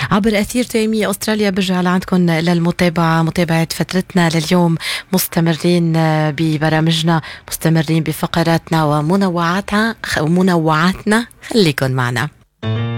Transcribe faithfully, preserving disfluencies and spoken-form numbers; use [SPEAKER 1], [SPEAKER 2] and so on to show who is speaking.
[SPEAKER 1] عبر أثير تيمية أستراليا. برجع لعندكم للمتابعة، متابعة فترتنا لليوم. مستمرين ببرامجنا، مستمرين بفقراتنا ومنوعاتها ومنوعاتنا. خليكن معنا.